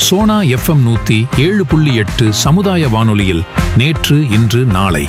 Sona FM 107.8 சமுதாய வானொலியில் நேற்று இன்று நாளை.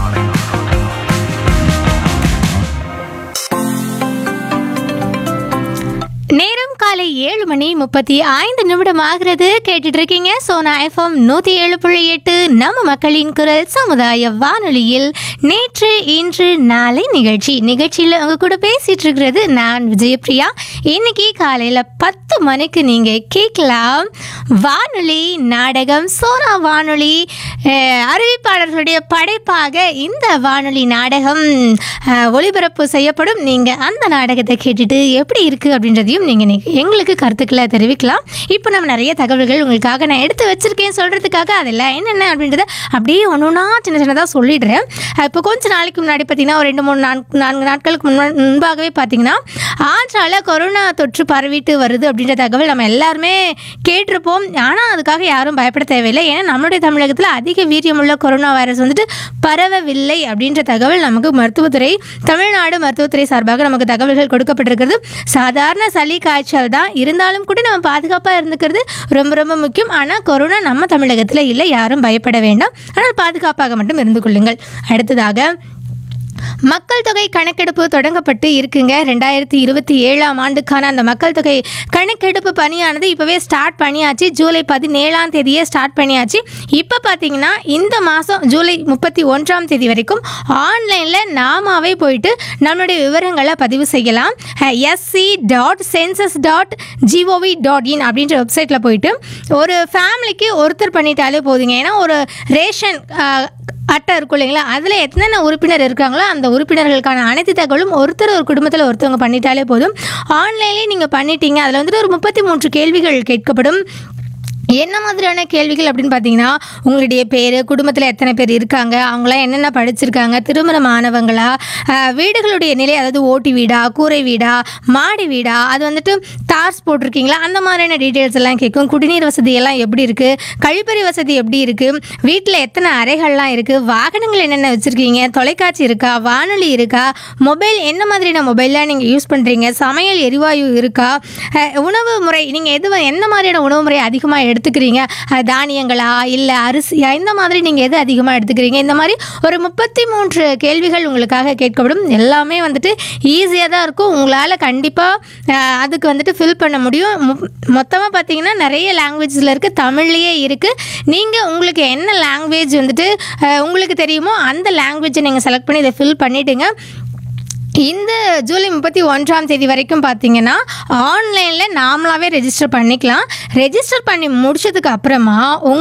நேரம் காலை 7:35 ஆகிறது. கேட்டுட்டு இருக்கீங்க சோனா FM 107.8 நம்ம மக்களின் குரல் சமுதாய வானொலியில் நேற்று இன்று நாளை நிகழ்ச்சியில் உங்க கூட பேசிட்டு இருக்கிறது நான் விஜயபிரியா. இன்னைக்கு காலையில 10 மணிக்கு நீங்க கேட்கலாம் வானொலி நாடகம். சோனா வானொலி அறிவிப்பாளர்களுடைய படைப்பாக இந்த வானொலி நாடகம் ஒளிபரப்பு செய்யப்படும். நீங்க அந்த நாடகத்தை கேட்டுட்டு எப்படி இருக்கு அப்படின்றதையும் நீங்க எங்களுக்கு கருத்துக்களை தெரிவிக்கலாம். இப்போ நம்ம நிறைய தகவல்கள் உங்களுக்காக நான் எடுத்து வச்சிருக்கேன் சொல்றதுக்காக. அதெல்லாம் என்னென்ன அப்படின்றத அப்படியே ஒன்றுனா சின்னதாக சொல்லிடுறேன். இப்போ கொஞ்ச நாளைக்கு முன்னாடி பார்த்தீங்கன்னா ஒரு 2-3-4 நாட்களுக்கு முன்பாகவே பார்த்தீங்கன்னா ஆந்திரால கொரோனா தொற்று பரவிட்டு வருது அப்படின்ற தகவல் நம்ம எல்லாருமே கேட்டிருப்போம். ஆனால் அதுக்காக யாரும் பயப்பட தேவையில்லை. ஏன்னா நம்மளுடைய தமிழகத்தில் அதிக வீரியமுள்ள கொரோனா வைரஸ் வந்துட்டு பரவவில்லை அப்படின்ற தகவல் நமக்கு தமிழ்நாடு மருத்துவத்துறை சார்பாக நமக்கு தகவல்கள் கொடுக்கப்பட்டிருக்கிறது. சாதாரண சளி காய்ச்சல் தான், இருந்தாலும் கூட நம்ம பாதுகாப்பாக இருந்துக்கிறது ரொம்ப ரொம்ப முக்கியம். ஆனால் கொரோனா நம்ம தமிழகத்தில் இல்லை, யாரும் பயப்பட வேண்டாம். ஆனால் பாதுகாப்பாக மட்டும் இருந்து கொள்ளுங்கள். அடுத்ததாக மக்கள் தொகை கணக்கெடுப்பு தொடங்கப்பட்டு இருக்குங்க. 2027ஆம் ஆண்டுக்கான அந்த மக்கள் தொகை கணக்கெடுப்பு பணியானது இப்போவே ஸ்டார்ட் பண்ணியாச்சு. ஜூலை 17ஆம் தேதியே ஸ்டார்ட் பண்ணியாச்சு. இப்போ பார்த்தீங்கன்னா இந்த மாதம் ஜூலை 31ஆம் தேதி வரைக்கும் ஆன்லைனில் நாமாவே போயிட்டு நம்மளுடைய விவரங்களை பதிவு செய்யலாம். sc.census.gov.in அப்படின்ற வெப்சைட்டில் போயிட்டு ஒரு ஃபேமிலிக்கு ஒருத்தர் பண்ணிட்டாலே போதுங்க. ஏன்னா ஒரு ரேஷன் அட்டை இருக்கும் இல்லைங்களா, அதில் எத்தனை உறுப்பினர் இருக்காங்களோ அந்த உறுப்பினர்களுக்கான அனைத்து தகவலும் ஒரு குடும்பத்தில் ஒருத்தவங்க பண்ணிட்டாலே போதும். ஆன்லைன்லேயே நீங்கள் பண்ணிட்டீங்க. அதில் வந்துட்டு ஒரு 33 கேள்விகள் கேட்கப்படும். என்ன மாதிரியான கேள்விகள் அப்படின்னு பார்த்தீங்கன்னா, உங்களுடைய பேர், குடும்பத்தில் எத்தனை பேர் இருக்காங்க, அவங்களாம் என்னென்ன படிச்சிருக்காங்க, திருமணமானவங்களா, வீடுகளுடைய நிலை, அதாவது ஓட்டி வீடா, கூரை வீடா, மாடி வீடா, அது வந்துட்டு தார்ஸ் போட்டிருக்கீங்களா, அந்த மாதிரியான டீட்டெயில்ஸ் எல்லாம் கேட்கும். குடிநீர் வசதி எல்லாம் எப்படி இருக்குது, கழிப்பறை வசதி எப்படி இருக்குது, வீட்டில் எத்தனை அறைகள்லாம் இருக்குது, வாகனங்கள் என்னென்ன வச்சுருக்கீங்க, தொலைக்காட்சி இருக்கா, வானொலி இருக்கா, மொபைல் என்ன மாதிரியான மொபைல்லாம் நீங்கள் யூஸ் பண்ணுறீங்க, சமையல் எரிவாயு இருக்கா, உணவு முறை நீங்கள் என்ன மாதிரியான உணவு முறை அதிகமாக எடுத்துக்கிறீங்க, தானியங்களா இல்லை அரிசியா, இந்த மாதிரி நீங்கள் எது அதிகமாக எடுத்துக்கிறீங்க, இந்த மாதிரி ஒரு 33 கேள்விகள் உங்களுக்காக கேட்கப்படும். எல்லாமே வந்துட்டு ஈஸியாக தான் இருக்கும். உங்களால் கண்டிப்பாக அதுக்கு வந்துட்டு ஃபில் பண்ண முடியும். மொத்தமாக பார்த்தீங்கன்னா நிறைய லாங்குவேஜில் இருக்குது, தமிழ்லேயே இருக்குது. நீங்கள் உங்களுக்கு என்ன லாங்குவேஜ் வந்துட்டு உங்களுக்கு தெரியுமோ அந்த லாங்குவேஜை நீங்கள் செலக்ட் பண்ணி இதை ஃபில் பண்ணிவிடுங்க. இந்த ஜூலை 31ஆம் தேதி வரைக்கும் பார்த்தீங்கன்னா ஆன்லைனில் நாமளாகவே ரெஜிஸ்டர் பண்ணிக்கலாம். ரெஜிஸ்டர் பண்ணி முடிச்சதுக்கு அப்புறமா